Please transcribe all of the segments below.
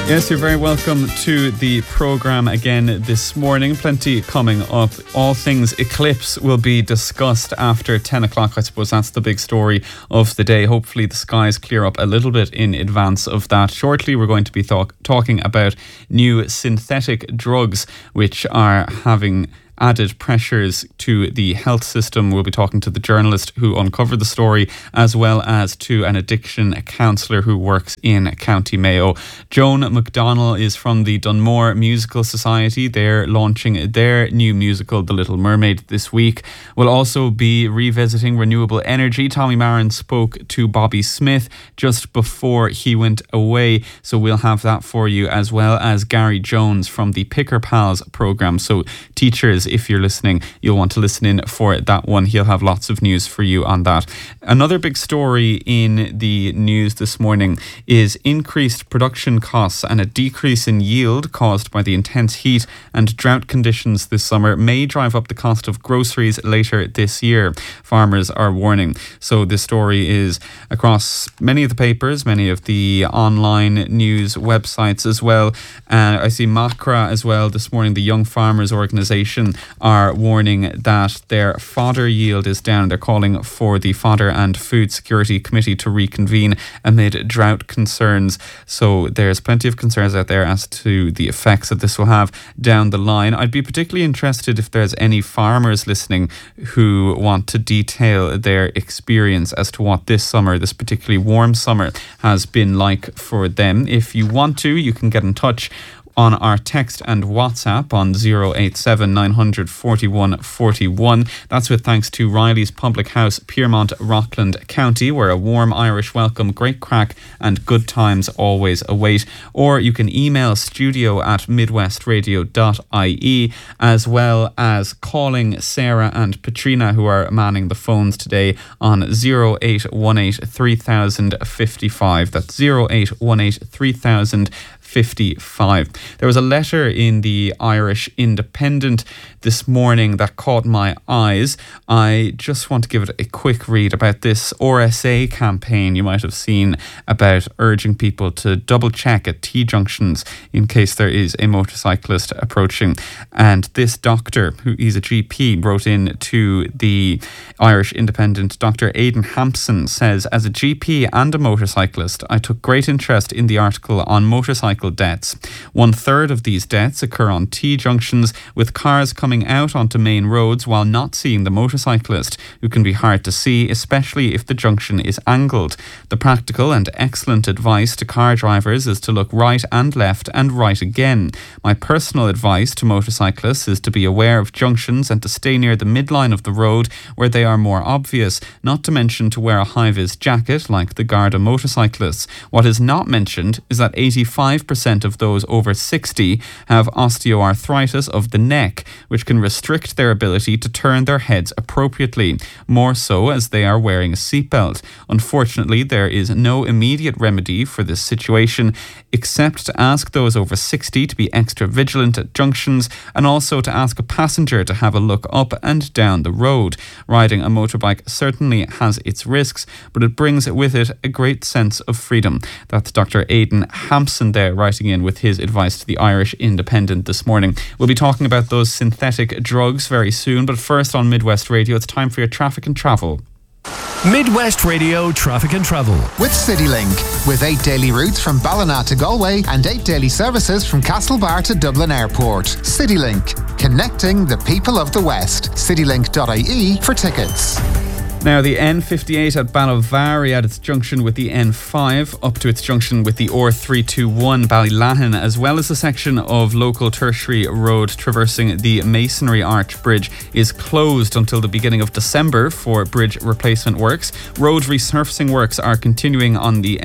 Yes, you're very welcome to the programme again this morning. Plenty coming up. All things eclipse will be discussed after 10 o'clock. I suppose that's the big story of the day. Hopefully the skies clear up a little bit in advance of that. Shortly we're going to be talking about new synthetic drugs which are having added pressures to the health system. We'll be talking to the journalist who uncovered the story, as well as to an addiction counsellor who works in County Mayo. Joan McDonnell is from the Dunmore Musical Society. They're launching their new musical, The Little Mermaid, this week. We'll also be revisiting renewable energy. Tommy Marin spoke to Bobby Smith just before he went away, so we'll have that for you, as well as Gary Jones from the Picker Pals programme. So teachers, if you're listening, you'll want to listen in for that one. He'll have lots of news for you on that. Another big story in the news this morning is increased production costs and a decrease in yield caused by the intense heat and drought conditions this summer may drive up the cost of groceries later this year. Farmers are warning. So this story is across many of the papers, many of the online news websites as well. I see MACRA as well this morning, the Young Farmers Organisation, are warning that their fodder yield is down. They're calling for the Fodder and Food Security Committee to reconvene amid drought concerns. So there's plenty of concerns out there as to the effects that this will have down the line. I'd be particularly interested if there's any farmers listening who want to detail their experience as to what this summer, this particularly warm summer, has been like for them. If you want to, you can get in touch on our text and WhatsApp on 087 900 41 41. That's with thanks to Riley's Public House, Piermont, Rockland County, where a warm Irish welcome, great crack and good times always await. Or you can email studio@midwestradio.ie, as well as calling Sarah and Patrina, who are manning the phones today, on 0818 3055. That's 0818 3055. There was a letter in the Irish Independent this morning that caught my eyes. I just want to give it a quick read about this RSA campaign you might have seen about urging people to double check at T-junctions in case there is a motorcyclist approaching. And this doctor, who is a GP, wrote in to the Irish Independent. Dr. Aidan Hampson says, as a GP and a motorcyclist, I took great interest in the article on motorcycle deaths. 1/3 of these deaths occur on T-junctions, with cars coming out onto main roads while not seeing the motorcyclist, who can be hard to see, especially if the junction is angled. The practical and excellent advice to car drivers is to look right and left and right again. My personal advice to motorcyclists is to be aware of junctions and to stay near the midline of the road where they are more obvious, not to mention to wear a high-vis jacket like the Garda motorcyclists. What is not mentioned is that 85% of those over 60 have osteoarthritis of the neck, which can restrict their ability to turn their heads appropriately, more so as they are wearing a seatbelt. Unfortunately, there is no immediate remedy for this situation except to ask those over 60 to be extra vigilant at junctions, and also to ask a passenger to have a look up and down the road. Riding a motorbike certainly has its risks, but it brings with it a great sense of freedom. That's Dr. Aidan Hampson there, writing in with his advice to the Irish Independent this morning. We'll be talking about those synthetic drugs very soon, but first on Midwest Radio, it's time for your traffic and travel. Midwest Radio Traffic and Travel with CityLink, with 8 daily routes from Ballina to Galway and 8 daily services from Castlebar to Dublin Airport. CityLink, connecting the people of the West. citylink.ie for tickets. Now, the N58 at Ballavary at its junction with the N5 up to its junction with the R321 Ballylahan, as well as the section of local tertiary road traversing the Masonry Arch Bridge, is closed until the beginning of December for bridge replacement works. Road resurfacing works are continuing on the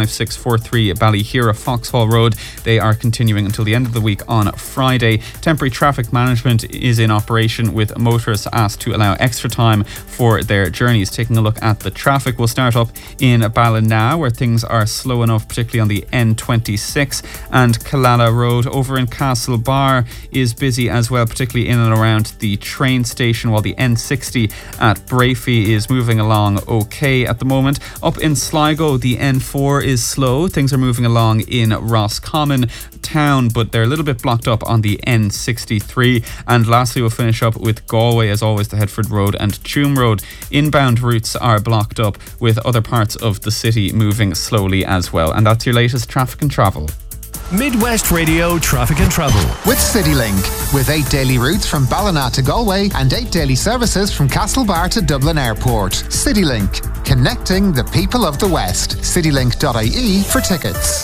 L5643 Ballyhera Foxhall Road. They are continuing until the end of the week on Friday. Temporary traffic management is in operation, with motorists asked to allow extra time for their journeys. Taking a look at the traffic, we'll start up in Ballina, where things are slow enough, particularly on the N26 and Killala Road. Over in Castlebar is busy as well, particularly in and around the train station, while the N60 at Brafey is moving along okay at the moment. Up in Sligo, the N4 is slow. Things are moving along in Roscommon town, but they're a little bit blocked up on the N63. And lastly, we'll finish up with Galway, as always, the Headford Road and Tuam Road. Inbound routes are blocked up, with other parts of the city moving slowly as well. And that's your latest traffic and travel. Midwest Radio Traffic and Travel with CityLink, with 8 daily routes from Ballina to Galway and 8 daily services from Castlebar to Dublin Airport. CityLink, connecting the people of the West. CityLink.ie for tickets.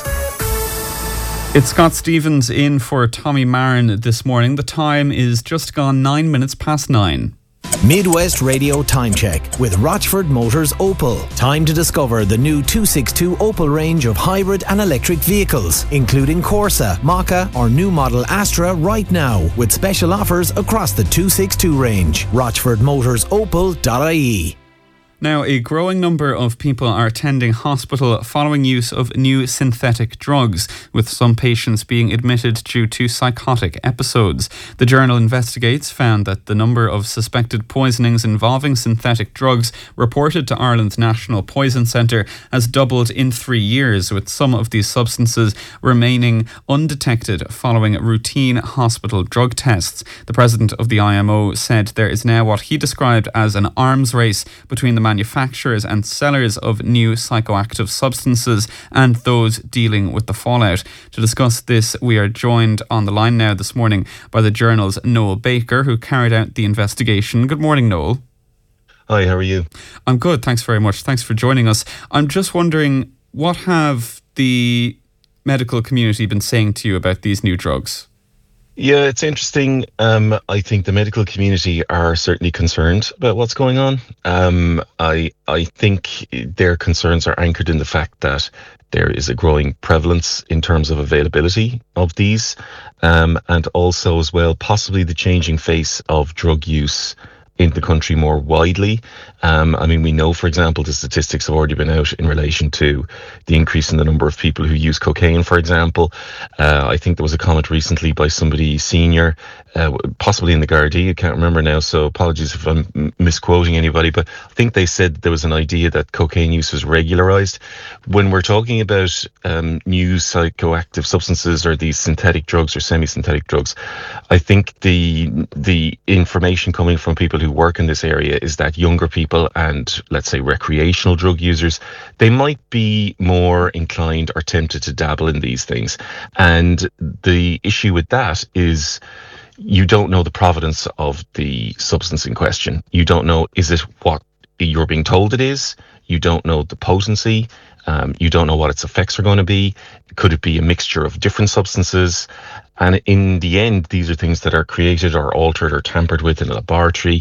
It's Scott Stevens in for Tommy Marin this morning. The time is just gone 9 minutes past 9. Midwest Radio Time Check with Rochford Motors Opel. Time to discover the new 262 Opel range of hybrid and electric vehicles, including Corsa, Mokka or new model Astra right now, with special offers across the 262 range. RochfordMotorsOpel.ie. Now, a growing number of people are attending hospital following use of new synthetic drugs, with some patients being admitted due to psychotic episodes. The journal Investigates found that the number of suspected poisonings involving synthetic drugs reported to Ireland's National Poison Centre has doubled in 3 years, with some of these substances remaining undetected following routine hospital drug tests. The president of the IMO said there is now what he described as an arms race between the manufacturers and sellers of new psychoactive substances and those dealing with the fallout. To discuss this, we are joined on the line now this morning by the journal's Noel Baker, who carried out the investigation. Good morning, Noel. Hi, how are you? I'm good, thanks very much. Thanks for joining us. I'm just wondering, what have the medical community been saying to you about these new drugs? Yeah, it's interesting. I think the medical community are certainly concerned about what's going on. I think their concerns are anchored in the fact that there is a growing prevalence in terms of availability of these, and also as well possibly the changing face of drug use in the country more widely. We know, for example, the statistics have already been out in relation to the increase in the number of people who use cocaine, for example. I think there was a comment recently by somebody senior, possibly in the Gardaí, I can't remember now, so apologies if I'm misquoting anybody, but I think they said there was an idea that cocaine use was regularised. When we're talking about new psychoactive substances or these synthetic drugs or semi-synthetic drugs, I think the information coming from people who work in this area is that younger people and, let's say, recreational drug users, they might be more inclined or tempted to dabble in these things. And the issue with that is you don't know the provenance of the substance in question. You don't know, is it what you're being told it is? You don't know the potency. You don't know what its effects are going to be. Could it be a mixture of different substances? And in the end, these are things that are created or altered or tampered with in a laboratory.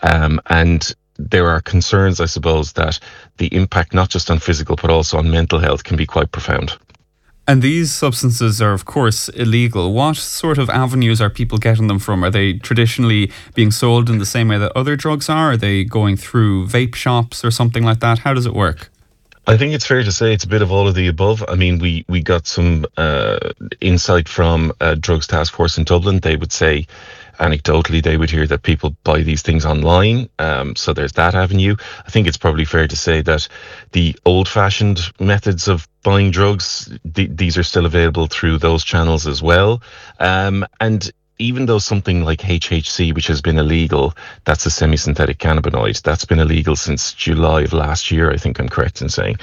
And there are concerns, I suppose, that the impact not just on physical but also on mental health can be quite profound. And these substances are, of course, illegal. What sort of avenues are people getting them from? Are they traditionally being sold in the same way that other drugs are? Are they going through vape shops or something like that? How does it work? I think it's fair to say it's a bit of all of the above. I mean, we got some insight from Drugs Task Force in Dublin. They would say, anecdotally, they would hear that people buy these things online. So there's that avenue. I think it's probably fair to say that the old-fashioned methods of buying drugs, these are still available through those channels as well. And even though something like HHC, which has been illegal, that's a semi-synthetic cannabinoid, that's been illegal since July of last year, I think I'm correct in saying.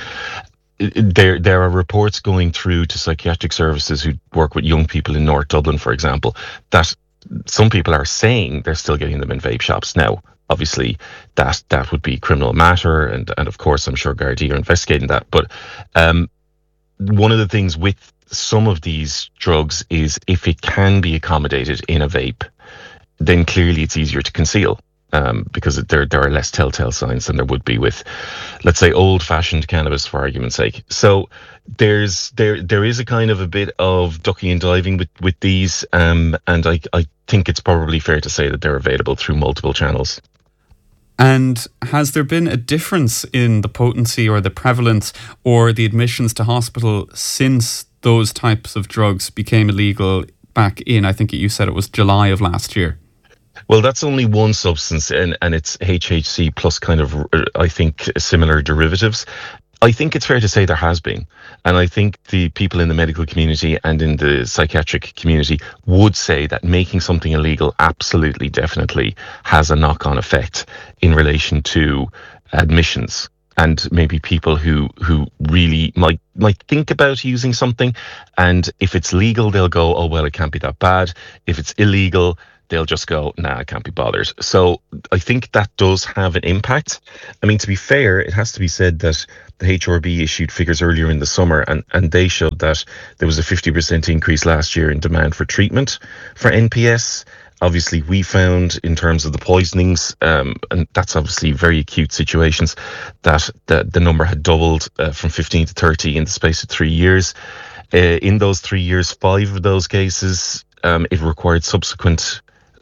There are reports going through to psychiatric services who work with young people in North Dublin, for example, that some people are saying they're still getting them in vape shops. Now, obviously, that would be criminal matter, and of course, I'm sure Gardaí are investigating that. But one of the things with some of these drugs is if it can be accommodated in a vape, then clearly it's easier to conceal. Because there are less telltale signs than there would be with, let's say, old-fashioned cannabis, for argument's sake. So there is a kind of a bit of ducking and diving with these, and I think it's probably fair to say that they're available through multiple channels. And has there been a difference in the potency or the prevalence or the admissions to hospital since those types of drugs became illegal back in, I think you said it was July of last year? Well, that's only one substance, and it's HHC plus kind of, I think, similar derivatives. I think it's fair to say there has been. And I think the people in the medical community and in the psychiatric community would say that making something illegal absolutely, definitely has a knock-on effect in relation to admissions. And maybe people who really might think about using something. And if it's legal, they'll go, oh, well, it can't be that bad. If it's illegal, they'll just go, nah, I can't be bothered. So I think that does have an impact. I mean, to be fair, it has to be said that the HRB issued figures earlier in the summer, and they showed that there was a 50% increase last year in demand for treatment for NPS. Obviously, we found in terms of the poisonings, and that's obviously very acute situations, that the number had doubled from 15 to 30 in the space of 3 years. In those 3 years, 5 of those cases, it required subsequent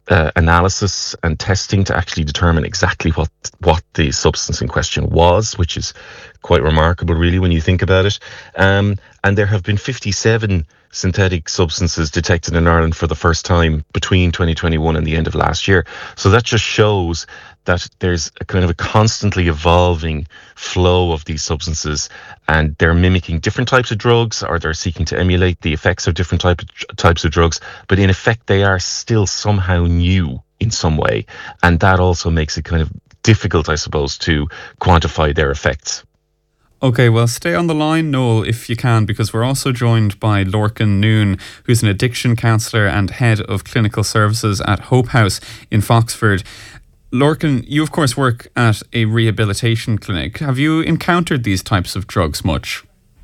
analysis and testing to actually determine exactly what the substance in question was, which is quite remarkable, really, when you think about it. And there have been 57 synthetic substances detected in Ireland for the first time between 2021 and the end of last year. So that just shows that there's a kind of a constantly evolving flow of these substances, and they're mimicking different types of drugs, or they're seeking to emulate the effects of different types of drugs. But in effect, they are still somehow new in some way. And that also makes it kind of difficult, I suppose, to quantify their effects. Okay, well, stay on the line, Noel, if you can, because we're also joined by Lorcan Noon, who's an addiction counsellor and head of clinical services at Hope House in Foxford. Lorcan, you of course work at a rehabilitation clinic. Have you encountered these types of drugs much?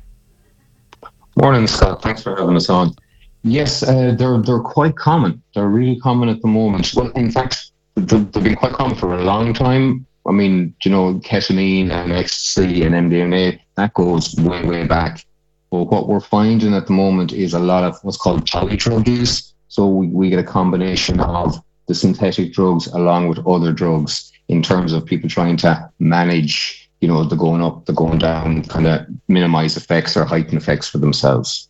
Morning, Scott. Thanks for having us on. Yes, they're quite common. They're really common at the moment. Well, in fact, they've been quite common for a long time. I mean, ketamine and ecstasy and MDMA, that goes way, way back. But what we're finding at the moment is a lot of what's called polydrug use. So we get a combination of the synthetic drugs along with other drugs in terms of people trying to manage, the going up, the going down, kind of minimize effects or heighten effects for themselves.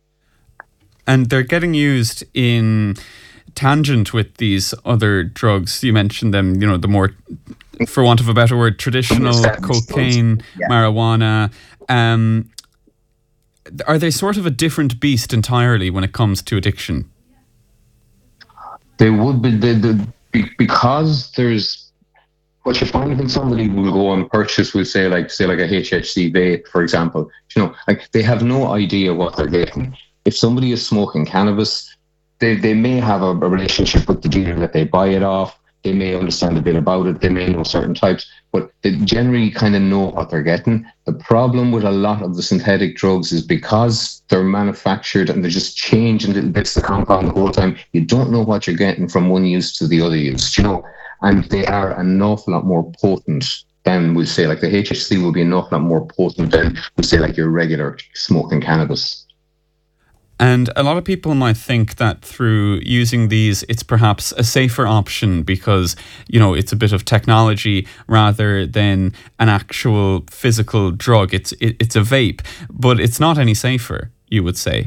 And they're getting used in tangent with these other drugs. You mentioned them, the more, for want of a better word, traditional cocaine, marijuana. Are they sort of a different beast entirely when it comes to addiction? They would be, because there's what you find when somebody will go and purchase, we'll say like a HHC vape, for example. They have no idea what they're getting. If somebody is smoking cannabis, they may have a relationship with the dealer that they buy it off. They may understand a bit about it. They may know certain types, but they generally kind of know what they're getting. The problem with a lot of the synthetic drugs is because they're manufactured and they're just changing little bits of the compound the whole time. You don't know what you're getting from one use to the other use, and they are an awful lot more potent than we'll say, like the HHC will be an awful lot more potent than we'll say like your regular smoking cannabis. And a lot of people might think that through using these, it's perhaps a safer option because, it's a bit of technology rather than an actual physical drug. It's a vape, but it's not any safer, you would say.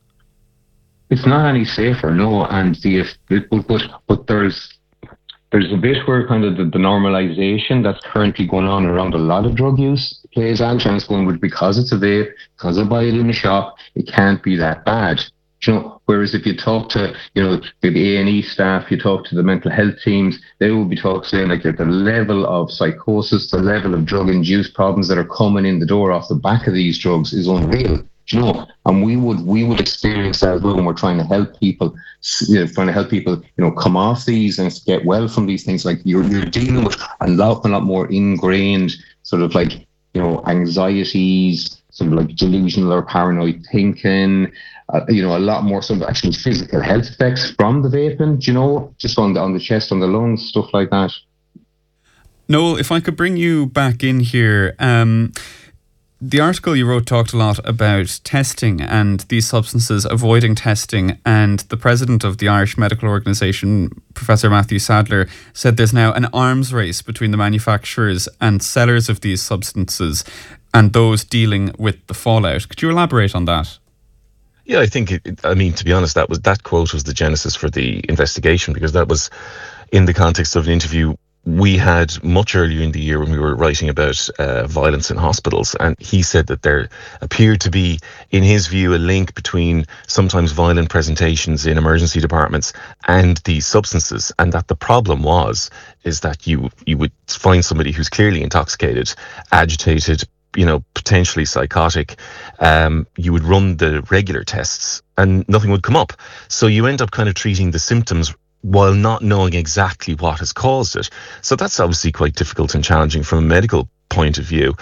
It's not any safer, no. And but there's a bit where kind of the normalization that's currently going on around a lot of drug use plays out, and it's going because it's a vape, because I buy it in the shop, it can't be that bad. Whereas if you talk to, the A&E staff, you talk to the mental health teams, they will be saying like the level of psychosis, the level of drug-induced problems that are coming in the door off the back of these drugs is unreal. And we would experience that as well when we're trying to help people, come off these and get well from these things. Like you're dealing with a lot more ingrained sort of like, anxieties, sort of like delusional or paranoid thinking, a lot more sort of actually physical health effects from the vaping, just on the chest, on the lungs, stuff like that. Noel, if I could bring you back in here, The article you wrote talked a lot about testing and these substances avoiding testing, and the president of the Irish Medical Organisation, Professor Matthew Sadler, said there's now an arms race between the manufacturers and sellers of these substances and those dealing with the fallout. Could you elaborate on that? Yeah, I think, to be honest, that quote was the genesis for the investigation, because that was in the context of an interview we had much earlier in the year when we were writing about violence in hospitals. And he said that there appeared to be, in his view, a link between sometimes violent presentations in emergency departments and these substances. And that the problem is that you would find somebody who's clearly intoxicated, agitated, potentially psychotic. You would run the regular tests and nothing would come up. So you end up kind of treating the symptoms while not knowing exactly what has caused it. So that's obviously quite difficult and challenging from a medical point of view.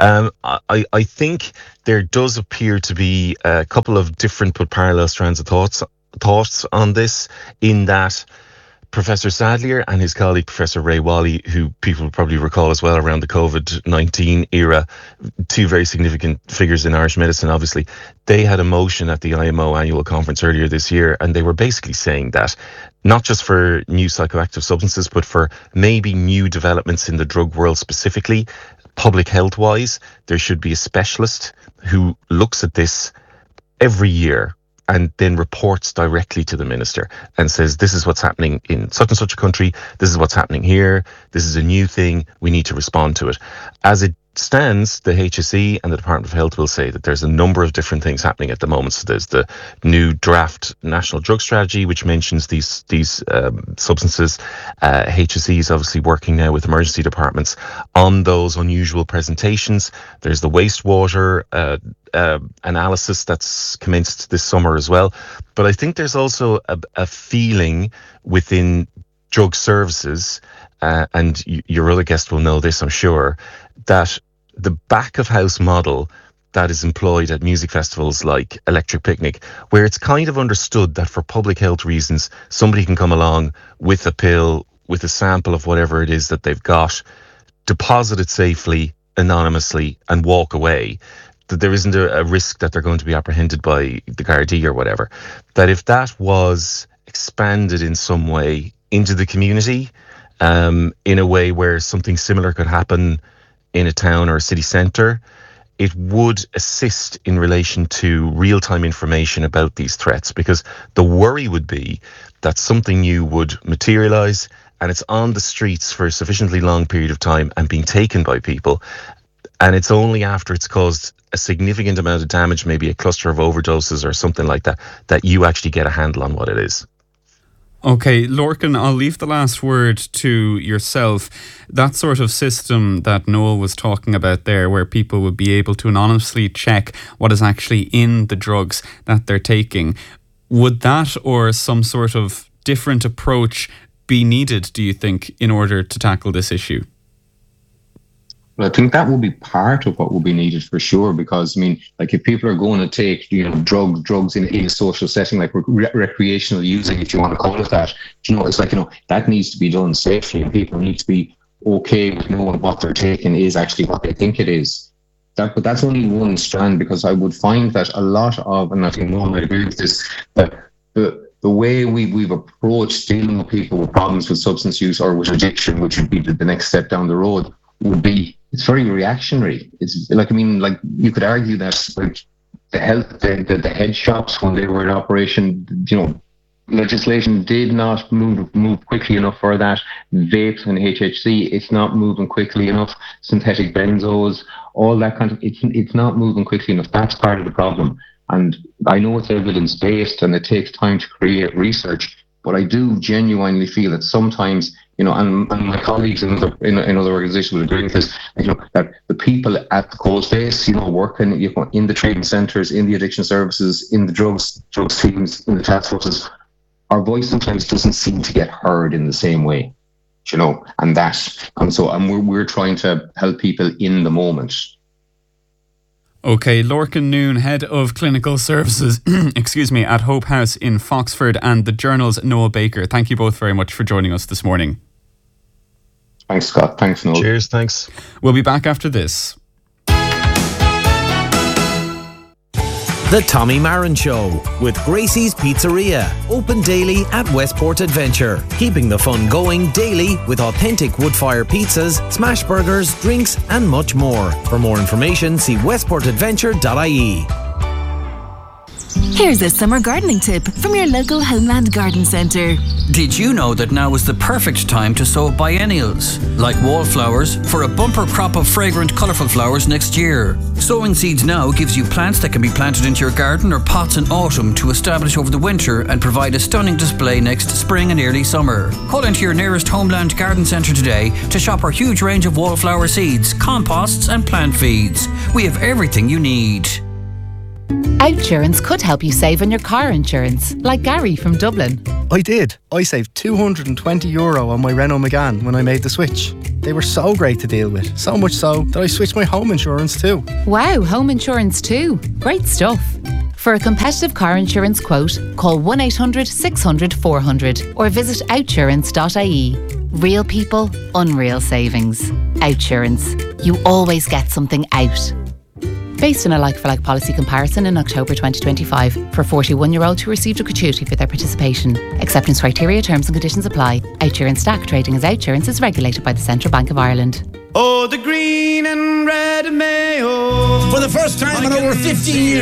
I think there does appear to be a couple of different but parallel strands of thoughts on this, in that Professor Sadler and his colleague Professor Ray Wally, who people probably recall as well around the COVID-19 era, two very significant figures in Irish medicine, obviously, they had a motion at the IMO annual conference earlier this year, and they were basically saying that not just for new psychoactive substances, but for maybe new developments in the drug world specifically, public health wise, there should be a specialist who looks at this every year and then reports directly to the minister and says, this is what's happening in such and such a country, this is what's happening here, this is a new thing, we need to respond to it. As it stands, the HSE and the Department of Health will say that there's a number of different things happening at the moment. So there's the new draft National Drug Strategy, which mentions these substances. HSE is obviously working now with emergency departments on those unusual presentations. There's the wastewater analysis that's commenced this summer as well. But I think there's also a feeling within drug services, and your other guest will know this, I'm sure, that the back-of-house model that is employed at music festivals like Electric Picnic, where it's kind of understood that for public health reasons, somebody can come along with a pill, with a sample of whatever it is that they've got, deposit it safely, anonymously, and walk away, that there isn't a risk that they're going to be apprehended by the Gardaí or whatever. That if that was expanded in some way into the community, in a way where something similar could happen in a town or a city centre, it would assist in relation to real-time information about these threats, because the worry would be that something new would materialise and it's on the streets for a sufficiently long period of time and being taken by people, and it's only after it's caused a significant amount of damage, maybe a cluster of overdoses or something like that, that you actually get a handle on what it is. Okay, Lorcan, I'll leave the last word to yourself. That sort of system that Noel was talking about there, where people would be able to anonymously check what is actually in the drugs that they're taking, would that or some sort of different approach be needed, do you think, in order to tackle this issue? Well, I think that will be part of what will be needed for sure, because if people are going to take, drugs in a social setting, like recreational using, if you want to call it that, it's that needs to be done safely, and people need to be okay with knowing what they're taking is actually what they think it is. But that's only one strand, because I would find that a lot of, and I think Noel might agree with this, that the way we've approached dealing with people with problems with substance use or with addiction, which would be the next step down the road, would be, it's very reactionary. It's you could argue that the head shops, when they were in operation, legislation did not move quickly enough for that. Vapes and HHC, it's not moving quickly enough. Synthetic benzos, all that kind of, it's not moving quickly enough. That's part of the problem. And I know it's evidence-based and it takes time to create research, but I do genuinely feel that sometimes, and my colleagues in other organisations will agree with this, that the people at the coalface, working in the treatment centres, in the addiction services, in the drugs teams, in the task forces, our voice sometimes doesn't seem to get heard in the same way, and we're trying to help people in the moment. Okay, Lorcan Noon, Head of Clinical Services, at Hope House in Foxford, and the Journal's Noel Baker. Thank you both very much for joining us this morning. Thanks, Scott. Thanks, Noel. Cheers, thanks. We'll be back after this. The Tommy Marin Show with Gracie's Pizzeria. Open daily at Westport Adventure. Keeping the fun going daily with authentic wood-fire pizzas, smash burgers, drinks and much more. For more information, see westportadventure.ie. Here's a summer gardening tip from your local Homeland Garden Centre. Did you know that now is the perfect time to sow biennials, like wallflowers, for a bumper crop of fragrant, colourful flowers next year? Sowing seeds now gives you plants that can be planted into your garden or pots in autumn to establish over the winter and provide a stunning display next spring and early summer. Call into your nearest Homeland Garden Centre today to shop our huge range of wallflower seeds, composts and plant feeds. We have everything you need. Outsurance could help you save on your car insurance, like Gary from Dublin. I did. I saved €220 on my Renault Megane when I made the switch. They were so great to deal with, so much so that I switched my home insurance too. Wow, home insurance too. Great stuff. For a competitive car insurance quote, call 1800 600 400 or visit outsurance.ie. Real people, unreal savings. Outsurance. You always get something out. Based on a like-for-like policy comparison in October 2025 for 41-year-olds who received a gratuity for their participation. Acceptance criteria, terms and conditions apply. Outsurance Stack trading as Outsurance is regulated by the Central Bank of Ireland. Oh, the green and red mayo. For the first time in over 15 years.